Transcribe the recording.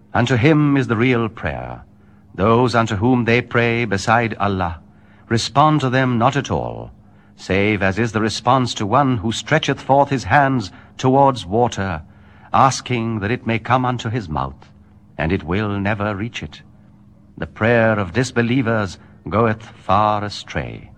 Unto him is the real prayer. Those unto whom they pray beside Allah respond to them not at all, save as is the response to one who stretcheth forth his hands towards water, asking that it may come unto his mouth, and it will never reach it. The prayer of disbelievers goeth far astray.